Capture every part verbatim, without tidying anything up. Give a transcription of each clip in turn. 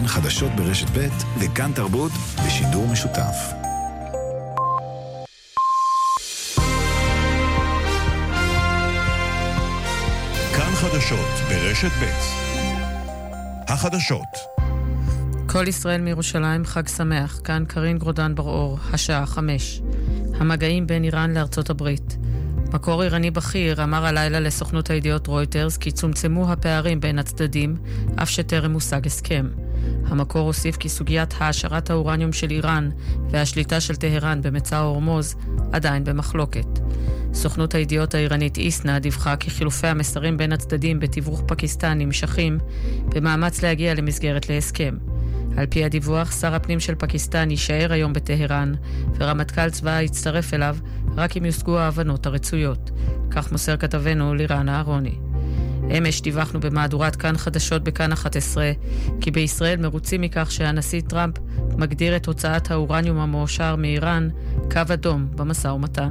כאן חדשות ברשת ב' וכאן תרבות בשידור משותף. כאן חדשות ברשת ב'. החדשות. כל ישראל מירושלים, חג שמח. כאן קרין גרודן בר-אור, השעה חמש. המגעים בין איראן לארצות הברית. מקור איראני בכיר אמר הלילה לסוכנות הידיעות רויטרס כי צומצמו הפערים בין הצדדים, אף שטרם מושג הסכם. המקור הוסיף כי סוגיית העשרת האורניום של איראן והשליטה של טהרן במצע הורמוז עדיין במחלוקת. סוכנות הידיעות האיראנית איסנה דיווחה כי חילופי המסרים בין הצדדים בתיווך פקיסטן נמשכים במאמץ להגיע למסגרת להסכם. על פי הדיווח, שר הפנים של פקיסטן יישאר היום בטהרן, ורמטכ"ל צבא יצטרף אליו רק אם יושגו ההבנות הרצויות. כך מוסר כתבנו לירן אהרוני. אמש דיווחנו במהדורת כאן חדשות בכאן אחת עשרה, כי בישראל מרוצים מכך שהנשיא טראמפ מגדיר את הוצאת האורניום המאושר מאיראן קו אדום במשא ומתן.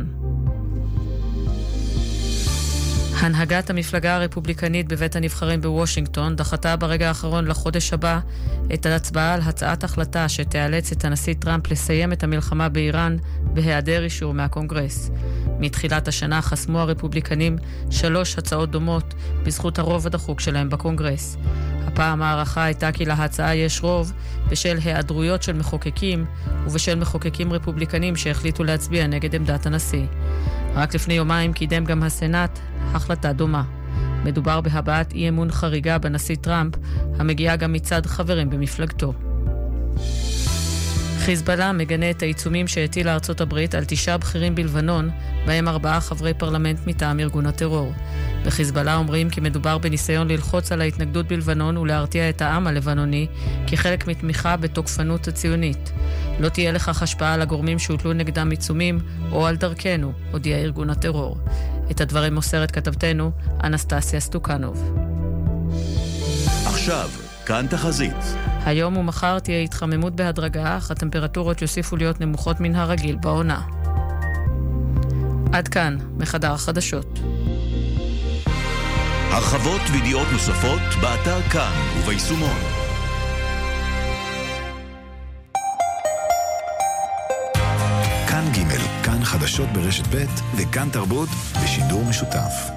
הנהגת המפלגה הרפובליקנית בבית הנבחרים בוושינגטון דחתה ברגע האחרון לחודש הבא את ההצבעה על הצעת החלטה שתיאלץ את הנשיא טראמפ לסיים את המלחמה באיראן בהיעדר אישור מהקונגרס. מתחילת השנה חסמו הרפובליקנים שלוש הצעות דומות בזכות הרוב הדחוק שלהם בקונגרס. הפעם הערכה הייתה כי להצעה יש רוב בשל היעדרויות של מחוקקים ובשל מחוקקים רפובליקנים שהחליטו להצביע נגד עמדת הנשיא. רק לפני יומיים קידם גם הסנאט החלטה דומה. מדובר בהבעת אי אמון חריגה בנשיא טראמפ, המגיעה גם מצד חברים במפלגתו. חיזבאללה מגנה את העיצומים שהטילה ארצות הברית על תשעה בכירים בלבנון, בהם ארבעה חברי פרלמנט מטעם ארגון הטרור. בחיזבאללה אומרים כי מדובר בניסיון ללחוץ על ההתנגדות בלבנון ולהרתיע את העם הלבנוני כחלק מתמיכה בתוקפנות הציונית. לא תהיה לכך השפעה על הגורמים שהוטלו נגדם עיצומים או על דרכנו, הודיע ארגון הטרור. את הדברים מוסרת כתבתנו אנסטסיה סטוקנוב. עכשיו, כאן תחזית. היום ומחר תהיה התחממות בהדרגה, אך הטמפרטורות יוסיפו להיות נמוכות מן הרגיל בעונה. עד כאן, מחדר החדשות. הרחבות וידיעות נוספות באתר כאן וביישומון. כאן ג', כאן חדשות ברשת ב' וכאן תרבות בשידור משותף.